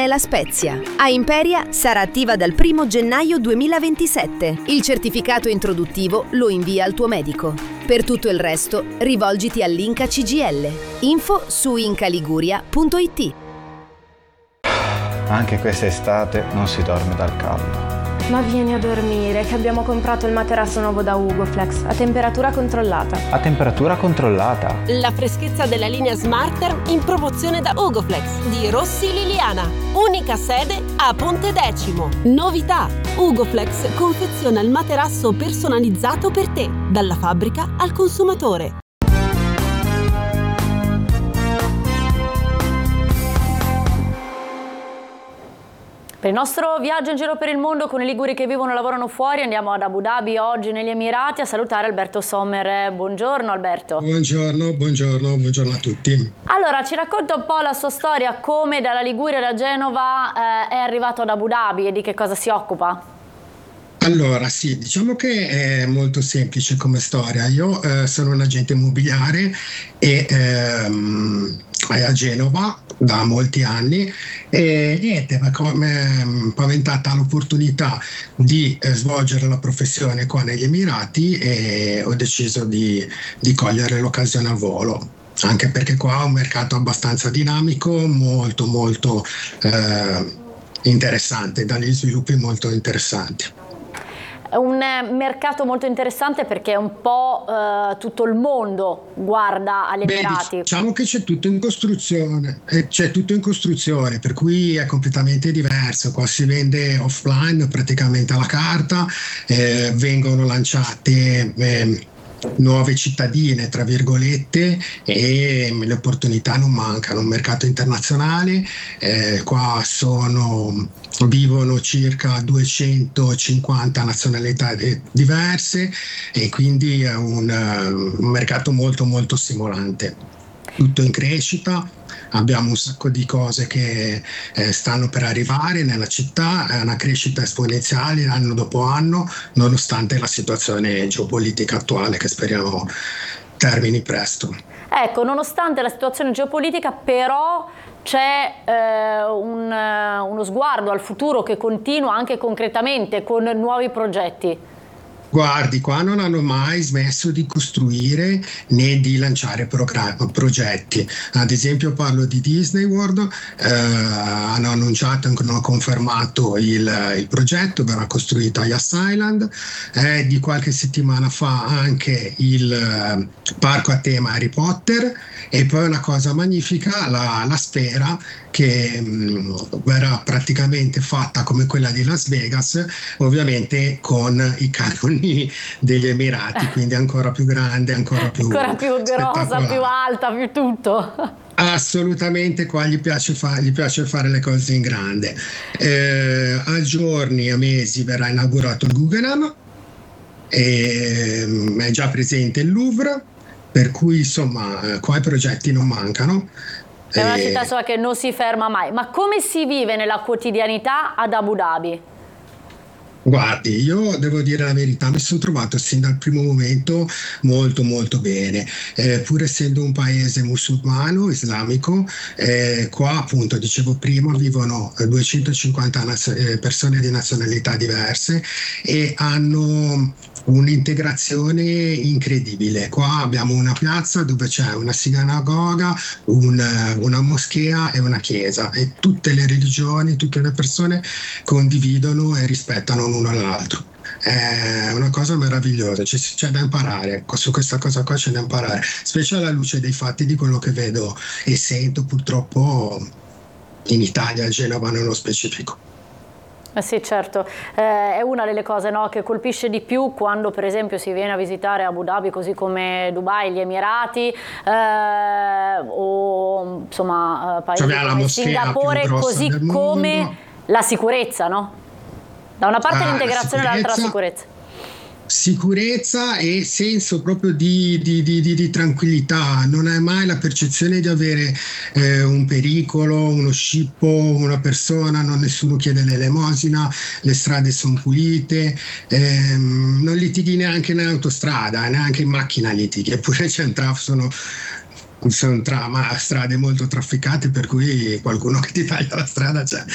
è La Spezia. A Imperia sarà attiva dal 1 gennaio 2027. Il certificato introduttivo lo invia al tuo medico. Per tutto il resto, rivolgiti all'Inca CGL. Info su incaliguria.it. Anche quest'estate non si dorme dal caldo. Ma vieni a dormire, che abbiamo comprato il materasso nuovo da Ugoflex, a temperatura controllata. A temperatura controllata? La freschezza della linea Smarter in promozione da Ugoflex di Rossi Liliana. Unica sede a Ponte Decimo. Novità: Ugoflex confeziona il materasso personalizzato per te, dalla fabbrica al consumatore. Per il nostro viaggio in giro per il mondo con i liguri che vivono e lavorano fuori andiamo ad Abu Dhabi, oggi negli Emirati, a salutare Alberto Sommer. Buongiorno Alberto. Buongiorno a tutti. Allora, ci racconta un po' la sua storia, come dalla Liguria da Genova è arrivato ad Abu Dhabi e di che cosa si occupa? Allora, sì, diciamo che è molto semplice come storia. Io sono un agente immobiliare e a Genova da molti anni e niente, mi è paventata l'opportunità di svolgere la professione qua negli Emirati e ho deciso di cogliere l'occasione al volo. Anche perché qua è un mercato abbastanza dinamico, molto interessante, dagli sviluppi molto interessanti. È un mercato molto interessante perché un po' tutto il mondo guarda agli Emirati. Diciamo che c'è tutto in costruzione, per cui è completamente diverso. Qua si vende offline praticamente alla carta, vengono lanciate nuove cittadine tra virgolette e le opportunità non mancano. Un mercato internazionale, qua vivono circa 250 nazionalità diverse e quindi è un mercato molto stimolante, tutto in crescita. Abbiamo un sacco di cose che stanno per arrivare nella città, è una crescita esponenziale anno dopo anno, nonostante la situazione geopolitica attuale che speriamo termini presto. Ecco, nonostante la situazione geopolitica, però c'è uno sguardo al futuro che continua anche concretamente con nuovi progetti. Guardi, qua non hanno mai smesso di costruire né di lanciare progetti. Ad esempio parlo di Disney World, hanno annunciato, hanno confermato il progetto, verrà costruito a Yas Island, di qualche settimana fa anche il parco a tema Harry Potter e poi una cosa magnifica, la Sfera, che verrà praticamente fatta come quella di Las Vegas, ovviamente con i canoni degli Emirati, quindi ancora più grande, ancora più grossa, più alta, più tutto. Assolutamente, qua gli piace fare le cose in grande. A giorni, a mesi verrà inaugurato il Guggenheim, è già presente il Louvre, per cui insomma qua i progetti non mancano. È una città che non si ferma mai. Ma come si vive nella quotidianità ad Abu Dhabi? Guardi, io devo dire la verità, mi sono trovato sin dal primo momento molto bene, pur essendo un paese musulmano, islamico, qua appunto dicevo prima vivono 250 persone di nazionalità diverse e hanno un'integrazione incredibile. Qua abbiamo una piazza dove c'è una sinagoga, una moschea e una chiesa e tutte le religioni, tutte le persone condividono e rispettano l'uno all'altro. È una cosa meravigliosa, c'è da imparare, su questa cosa qua c'è da imparare, specie alla luce dei fatti di quello che vedo e sento purtroppo in Italia, a Genova nello specifico. Sì, certo, è una delle cose, no, che colpisce di più quando per esempio si viene a visitare Abu Dhabi, così come Dubai, gli Emirati o insomma paesi come Singapore, così come la sicurezza, no? Da una parte l'integrazione e dall'altra la sicurezza. Sicurezza e senso proprio di tranquillità, non hai mai la percezione di avere un pericolo, uno scippo, una persona, nessuno chiede l'elemosina, le strade sono pulite, non litighi neanche in autostrada, neanche in macchina litighi, eppure sono strade molto trafficate, per cui qualcuno che ti taglia la strada c'è.